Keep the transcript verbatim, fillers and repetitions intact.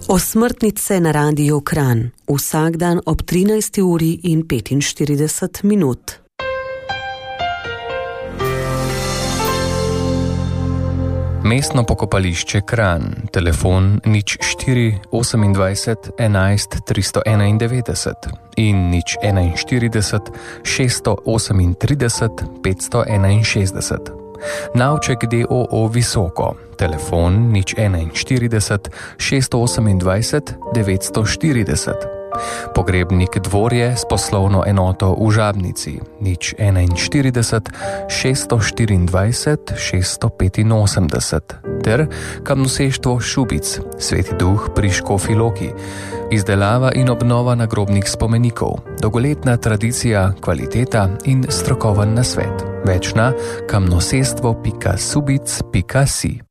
Osmrtnice na Radiu Kranj, vsak dan ob trinajsti uri in petinštirideset minut. Mestno pokopališče Kranj, telefon nič štiri osemindvajset enajst tristo enaindevetdeset in nič enainštirideset šeststo osemintrideset petsto enainšestdeset. Navček D O O Visoko, telefon nič enainštirideset šeststo osemindvajset devetsto štirideset. Pogrebnik Dvorje s poslovno enoto v Žabnici, nič enainštirideset šeststo štiriindvajset šeststo petinosemdeset, ter Kamnoseštvo Šubic, Sveti Duh pri Škofji Loki, izdelava in obnova nagrobnih spomenikov, dolgoletna tradicija, kvaliteta in strokoven nasvet. Več na kamnosestvo pika subic pika si.